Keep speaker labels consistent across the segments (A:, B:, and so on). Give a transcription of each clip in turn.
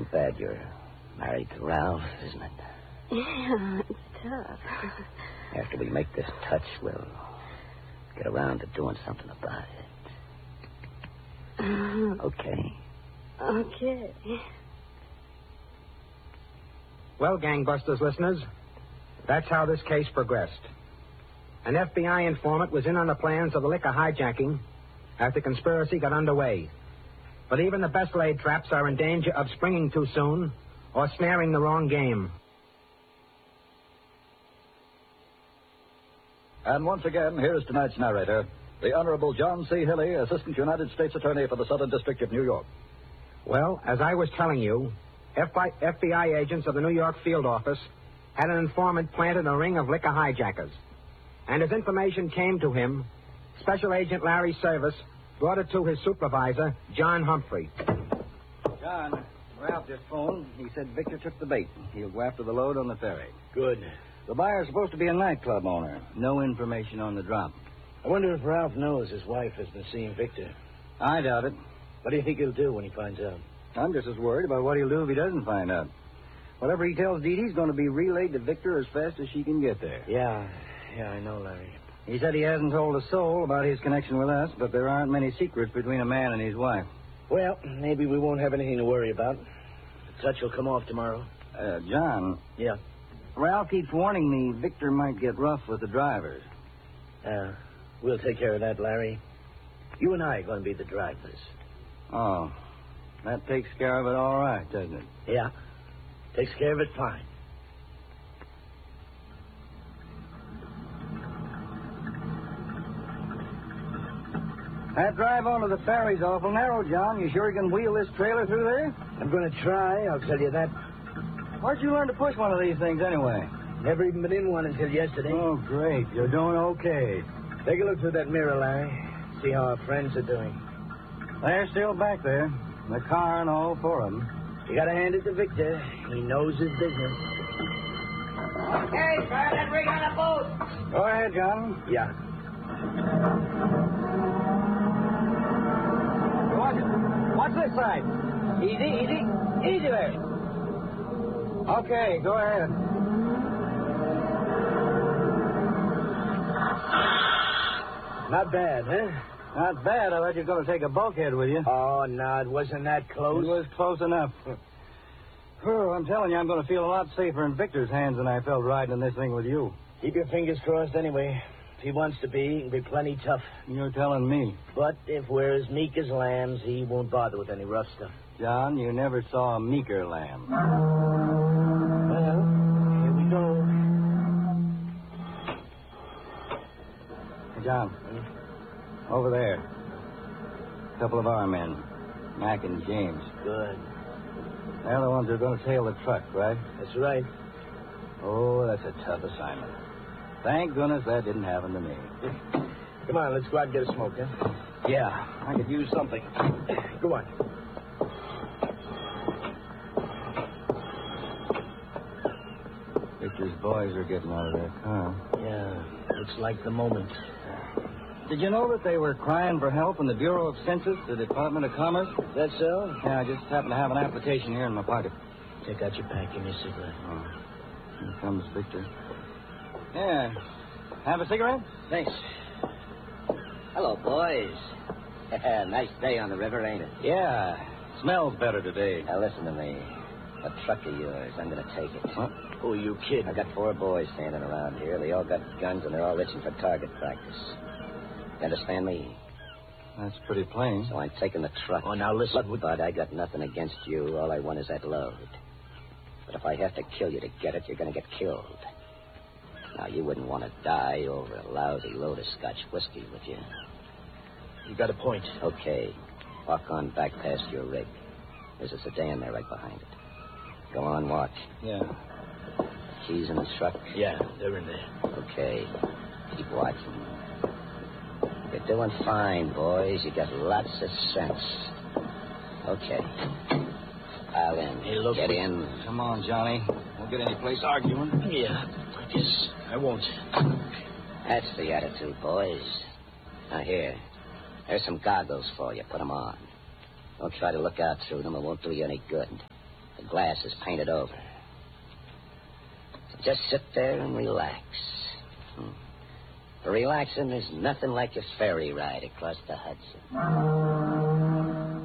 A: Too bad you're married to Ralph, isn't it?
B: Yeah, it's tough.
A: After we make this touch, we'll get around to doing something about it. Okay.
B: Okay.
C: Well, Gangbusters listeners, that's how this case progressed. An FBI informant was in on the plans of the liquor hijacking as the conspiracy got underway. But even the best laid traps are in danger of springing too soon or snaring the wrong game.
D: And once again, here's tonight's narrator, the Honorable John C. Hilley, Assistant United States Attorney for the Southern District of New York.
C: Well, as I was telling you, FBI agents of the New York field office had an informant planted in a ring of liquor hijackers. And as information came to him, Special Agent Larry Service brought it to his supervisor, John Humphrey.
E: John, Ralph just phoned. He said Victor took the bait. He'll go after the load on the ferry.
F: Good.
E: The buyer's supposed to be a nightclub owner. No information on the drop.
F: I wonder if Ralph knows his wife has been seeing Victor.
E: I doubt it.
F: What do you think he'll do when he finds out?
E: I'm just as worried about what he'll do if he doesn't find out. Whatever he tells Dee Dee's going to be relayed to Victor as fast as she can get there.
F: Yeah, I know, Larry.
E: He said he hasn't told a soul about his connection with us, but there aren't many secrets between a man and his wife.
F: Well, maybe we won't have anything to worry about. The touch will come off tomorrow.
E: John.
F: Yeah?
E: Ralph keeps warning me Victor might get rough with the drivers.
F: We'll take care of that, Larry. You and I are going to be the drivers.
E: Oh, that takes care of it all right, doesn't it?
F: Yeah. Takes care of it fine.
E: That drive onto the ferry's awful narrow, John. You sure you can wheel this trailer through there?
F: I'm going to try, I'll tell you that.
E: Where'd you learn to push one of these things anyway?
F: Never even been in one until yesterday.
E: Oh, great. You're doing okay.
F: Take a look through that mirror, Larry. See how our friends are doing.
E: They're still back there. The car and all four of them.
F: You got to hand it to Victor. He knows his business.
G: Okay, fire that rig on the boat.
E: Go ahead, John.
F: Yeah.
E: Watch this side. Easy there. Okay, go ahead.
F: Not bad, huh?
E: Not bad. I thought you were going to take a bulkhead with you.
F: Oh, no, it wasn't that close.
E: It was close enough. I'm telling you, I'm going to feel a lot safer in Victor's hands than I felt riding in this thing with you.
F: Keep your fingers crossed anyway. If he wants to be, he can be plenty tough.
E: You're telling me.
F: But if we're as meek as lambs, he won't bother with any rough stuff.
E: John, you never saw a meeker lamb.
F: Well, here we go.
E: Hey, John. Over there. A couple of our men. Mac and James.
F: Good.
E: They're the ones who are going to tail the truck, right?
F: That's right.
E: Oh, that's a tough assignment. Thank goodness that didn't happen to me.
F: Come on, let's go out and get a smoke, huh?
E: Yeah, I could use something.
F: Go on.
E: Victor's boys are getting out of their car.
F: Yeah, looks like the moment.
E: Did you know that they were crying for help in the Bureau of Census, the Department of Commerce?
F: Is that so?
E: Yeah, I just happen to have an application here in my pocket.
F: Take out your pack and your cigarette.
E: Oh, here comes Victor. Yeah. Have a cigarette?
A: Thanks. Hello, boys. Nice day on the river, ain't it?
E: Yeah. Smells better today.
A: Now, listen to me. A truck of yours. I'm going to take it.
E: What?
F: Oh, you kidding?
A: I got 4 boys standing around here. They all got guns, and they're all itching for target practice. You understand me?
E: That's pretty plain.
A: So I'm taking the truck.
F: Oh, now listen.
A: Look, bud, I got nothing against you. All I want is that load. But if I have to kill you to get it, you're going to get killed. Now, you wouldn't want to die over a lousy load of Scotch whiskey, would you?
F: You got a point.
A: Okay. Walk on back past your rig. There's a sedan there right behind it. Go on, walk.
E: Yeah.
A: Keys in the truck?
F: Yeah, they're in there.
A: Okay. Keep watching. You're doing fine, boys. You got lots of sense. Okay. Pile in.
F: Hey, look.
A: Get in.
E: Come on, Johnny. Won't get any place arguing.
F: Yeah, I guess I won't.
A: That's the attitude, boys. Now, here. There's some goggles for you. Put them on. Don't try to look out through them. It won't do you any good. The glass is painted over. So just sit there and relax. For relaxing, there's nothing like a ferry ride across the Hudson.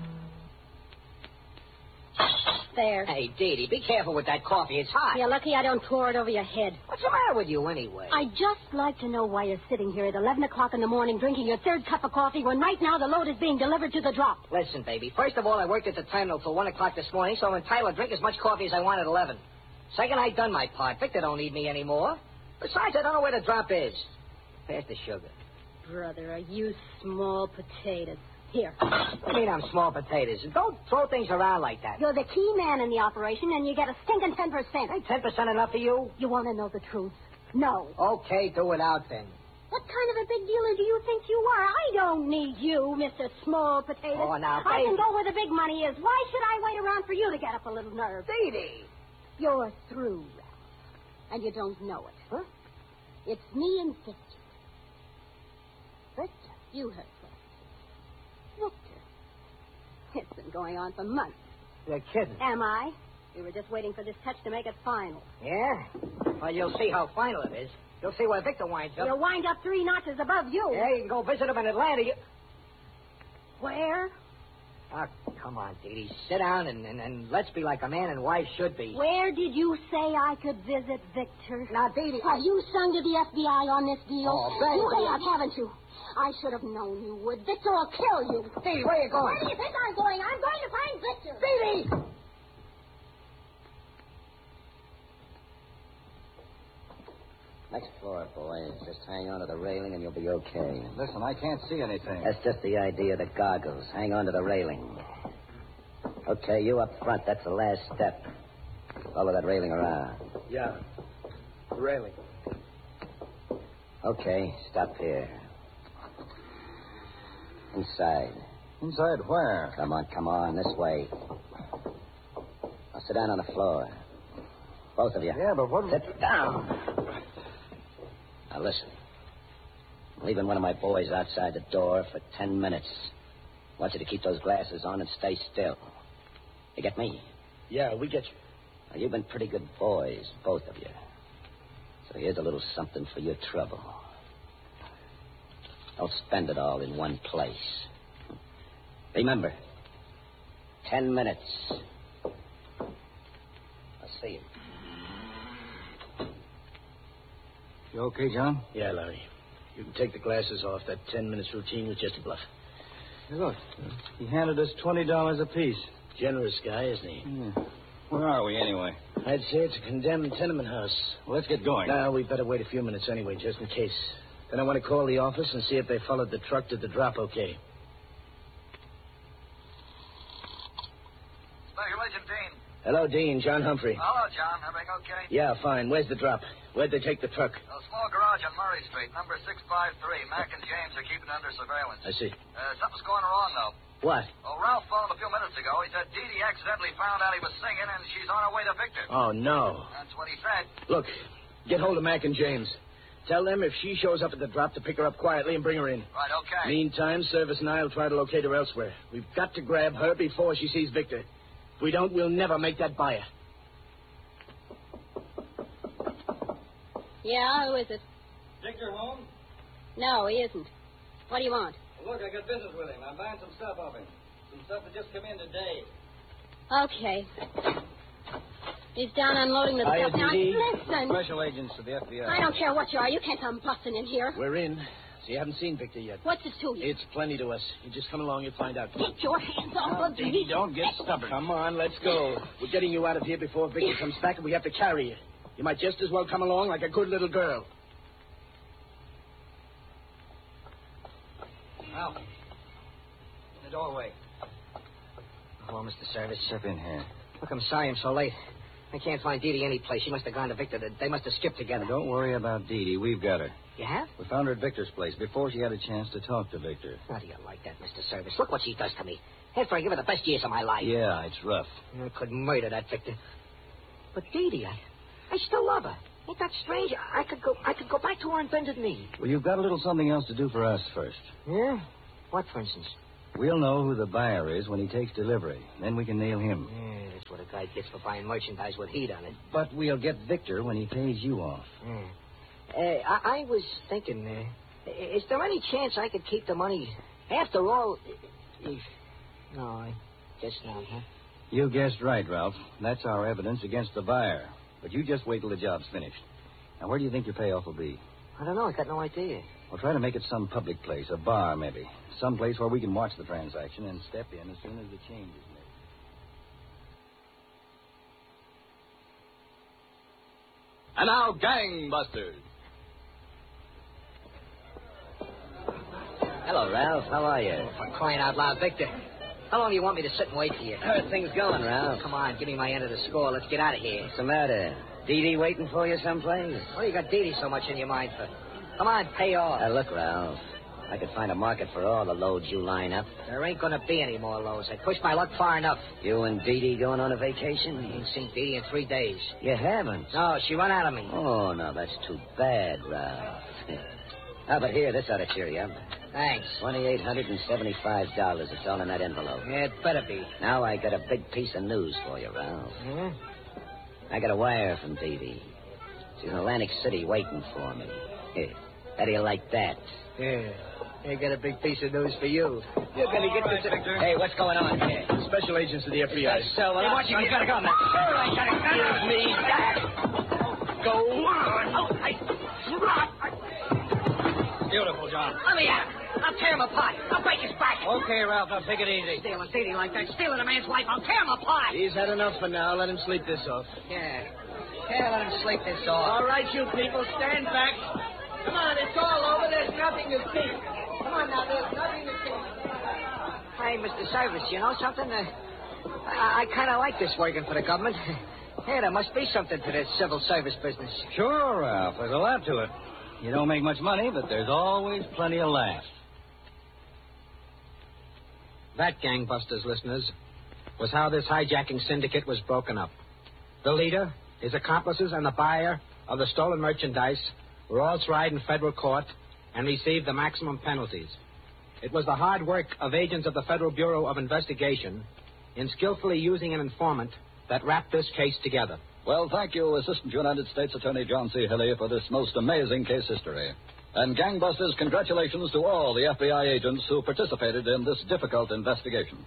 B: There.
G: Hey, Dee Dee, be careful with that coffee. It's hot.
B: You're lucky I don't pour it over your head.
G: What's the matter with you, anyway?
B: I'd just like to know why you're sitting here at 11 o'clock in the morning drinking your third cup of coffee when right now the load is being delivered to the drop.
G: Listen, baby. First of all, I worked at the terminal till 1 o'clock this morning, so I'm entitled to drink as much coffee as I want at 11. Second, I done my part. Victor don't need me anymore. Besides, I don't know where the drop is. Pass the sugar.
B: Brother, are you small potatoes? Here.
G: What do you mean I'm small potatoes? Don't throw things around like that.
B: You're the key man in the operation, and you get a stinking 10%.
G: Ain't 10% enough for you?
B: You want to know the truth? No.
G: Okay, do it out then.
B: What kind of a big dealer do you think you are? I don't need you, Mr. Small Potatoes.
G: Oh, now,
B: I
G: baby.
B: can go where the big money is. Why should I wait around for you to get up a little nerve?
G: Dee Dee.
B: You're through, Ralph. And you don't know it.
G: Huh?
B: It's me and Victor. Victor, you heard first. Victor. It's been going on for months.
G: You're kidding.
B: Am I? We were just waiting for this touch to make it final.
G: Yeah? Well, you'll see how final it is. You'll see where Victor winds up.
B: You'll wind up 3 notches above you.
G: Yeah, you can go visit him in Atlanta.
B: Where?
G: Oh, come on, Dee Dee. Sit down and let's be like a man and wife should be.
B: Where did you say I could visit Victor?
G: Now, Dee Dee...
B: Are you sung to the FBI on this deal?
G: Oh, baby.
B: You have, haven't you? I should have known you would. Victor will kill you.
G: Dee Dee, where are you going?
B: Where do you think I'm going? I'm going to find Victor.
G: Dee Dee!
A: Next floor, boys. Just hang on to the railing and you'll be okay.
E: Listen, I can't see anything.
A: That's just the idea of the goggles. Hang on to the railing. Okay, you up front. That's the last step. Follow that railing around.
F: Yeah. The railing.
A: Okay, stop here. Inside.
E: Inside where?
A: Come on, this way. Now sit down on the floor. Both of you.
E: Yeah, but what...
A: Sit down. Now listen. I'm leaving one of my boys outside the door for 10 minutes. I want you to keep those glasses on and stay still. You get me?
F: Yeah, we get you.
A: Now, you've been pretty good boys, both of you. So here's a little something for your trouble. Don't spend it all in one place. Remember, 10 minutes. I'll see you.
E: You okay, John?
F: Yeah, Larry. You can take the glasses off. That 10 minutes routine was just a bluff.
E: Hey, look. He handed us $20 apiece.
F: Generous guy, isn't he?
E: Yeah. Where are we, anyway?
F: I'd say it's a condemned tenement house.
E: Well, let's get going.
F: No, we'd better wait a few minutes anyway, just in case. Then I want to call the office and see if they followed the truck to the drop okay.
D: Special Agent Dean.
F: Hello, Dean. John Humphrey.
D: Hello, John. Everything okay?
F: Yeah, fine. Where's the drop? Where'd they take the truck?
D: A small garage on Murray Street, number 653. Mac and James are keeping it under surveillance.
F: I see.
D: Something's going wrong, though.
F: What?
D: Well, Ralph phoned a few minutes ago. He said Dee Dee accidentally found out he was singing, and she's on her way to Victor.
F: Oh, no.
D: That's what he said.
F: Look, get hold of Mac and James. Tell them if she shows up at the drop to pick her up quietly and bring her in.
D: Right, okay.
F: Meantime, Service and I'll try to locate her elsewhere. We've got to grab her before she sees Victor. If we don't, we'll never make that buyer.
B: Yeah, who is it?
E: Victor home?
B: No, he isn't. What do you want?
E: Look, I got business with him. I'm buying some stuff off him. Some stuff that just come in today.
B: Okay. He's down unloading the
F: Hiya,
B: stuff. Now,
F: Dee Dee.
B: listen.
E: Special agents of the FBI.
B: I don't care what you are. You can't come busting in here.
F: We're in. So you haven't seen Victor yet.
B: What's it to you?
F: It's plenty to us. You just come along, you'll find out.
B: Get your hands off of
F: Dee
B: me.
F: Dee, don't get stubborn. Come on, let's go. We're getting you out of here before Victor comes back, and we have to carry you. You might just as well come along like a good little girl.
E: Ralph. In the doorway.
G: Hello, Mr. Service.
E: Step in here.
G: Look, I'm sorry I'm so late. I can't find Dee Dee any place. She must have gone to Victor. They must have skipped together.
E: Now, don't worry about Dee Dee. We've got her.
G: You have?
E: We found her at Victor's place before she had a chance to talk to Victor.
G: How do you like that, Mr. Service? Look what she does to me. After I give her the best years of my life.
E: Yeah, it's rough.
G: I could murder that Victor. But Dee Dee, I still love her. Ain't that strange? I could go back to her on bended knee.
E: Well, you've got a little something else to do for us first.
G: Yeah? What, for instance?
E: We'll know who the buyer is when he takes delivery. Then we can nail him.
G: Yeah, that's what I guy gets for buying merchandise with heat on it.
E: But we'll get Victor when he pays you off.
G: I was thinking, is there any chance I could keep the money? After all, no, I guess not, huh?
E: You guessed right, Ralph. That's our evidence against the buyer. But you just wait till the job's finished. Now, where do you think your payoff will be?
G: I don't know. I got no idea.
E: Well, try to make it some public place, a bar maybe. Some place where we can watch the transaction and step in as soon as the change is made.
H: And now, Gangbusters.
A: Hello, Ralph. How are you?
G: For crying out loud, Victor. How long do you want me to sit and wait for you?
A: How are things going, Ralph?
G: Come on, give me my end of the score. Let's get out of here.
A: What's the matter? Dee Dee waiting for you someplace?
G: What do you got Dee Dee so much in your mind for? Come on, pay off.
A: Look, Ralph. I could find a market for all the loads you line up.
G: There ain't gonna be any more loads. I pushed my luck far enough.
A: You and Dee Dee going on a vacation?
G: I ain't seen Dee Dee in 3 days.
A: You haven't?
G: No, she run out of me.
A: Oh, no, that's too bad, Ralph. But here, this ought to cheer you up.
G: Thanks.
A: $2,875. It's all in that envelope.
G: Yeah, it better be.
A: Now I got a big piece of news for you, Ralph.
G: Yeah?
A: I got a wire from Dee Dee. She's in Atlantic City waiting for me. Here. How do you like that?
G: Yeah. I got a big piece of news for you. You're gonna get this...
F: Victor.
A: Hey, what's going on here?
F: Special agents of the FBI.
A: So,
G: Hey, watch it. You gotta go, man.
A: Give me that.
F: Go on.
H: Beautiful, John.
G: Let me out. I'll tear him apart. I'll break his back.
E: Okay, Ralph, now take it easy.
G: Stealing Dee Dee like that, stealing a man's wife, I'll tear him apart.
F: He's had enough for now. Let him sleep this off.
G: Yeah, let him sleep this off.
F: All right, you people, stand back. Come on, it's all over. There's nothing to see. Come on now, there's nothing to see.
G: Hey, Mr. Service, you know something? I kind of like this working for the government. Hey, there must be something to this civil service business.
E: Sure, Ralph. There's a lot to it. You don't make much money, but there's always plenty of laughs.
C: That, Gangbusters listeners, was how this hijacking syndicate was broken up. The leader, his accomplices, and the buyer of the stolen merchandise were all tried in federal court and received the maximum penalties. It was the hard work of agents of the Federal Bureau of Investigation in skillfully using an informant that wrapped this case together.
D: Well, thank you, Assistant United States Attorney John C. Hilly, for this most amazing case history. And Gangbusters, congratulations to all the FBI agents who participated in this difficult investigation.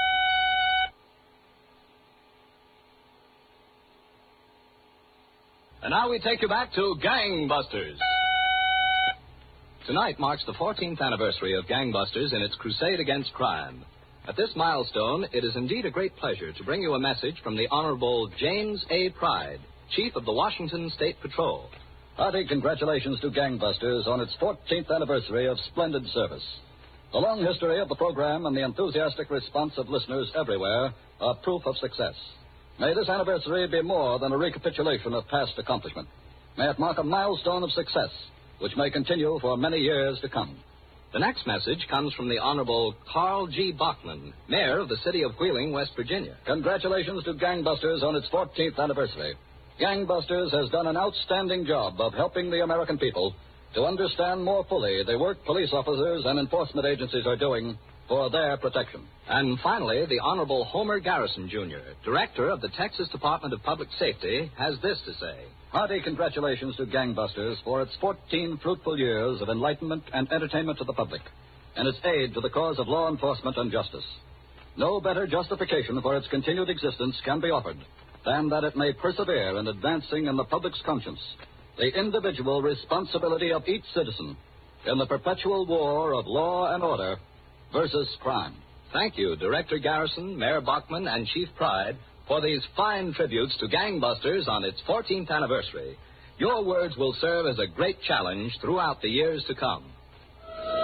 H: And now we take you back to Gangbusters. Tonight marks the 14th anniversary of Gangbusters in its crusade against crime. At this milestone, it is indeed a great pleasure to bring you a message from the Honorable James A. Pride, Chief of the Washington State Patrol.
D: Hearty congratulations to Gangbusters on its 14th anniversary of splendid service. The long history of the program and the enthusiastic response of listeners everywhere are proof of success. May this anniversary be more than a recapitulation of past accomplishment. May it mark a milestone of success, which may continue for many years to come.
H: The next message comes from the Honorable Carl G. Bachman, Mayor of the city of Wheeling, West Virginia.
D: Congratulations to Gangbusters on its 14th anniversary. Gangbusters has done an outstanding job of helping the American people to understand more fully the work police officers and enforcement agencies are doing for their protection.
H: And finally, the Honorable Homer Garrison, Jr., Director of the Texas Department of Public Safety, has this to say.
D: Hearty congratulations to Gangbusters for its 14 fruitful years of enlightenment and entertainment to the public, and its aid to the cause of law enforcement and justice. No better justification for its continued existence can be offered than that it may persevere in advancing in the public's conscience the individual responsibility of each citizen in the perpetual war of law and order versus crime.
H: Thank you, Director Garrison, Mayor Bachman, and Chief Pride, for these fine tributes to Gangbusters on its 14th anniversary. Your words will serve as a great challenge throughout the years to come.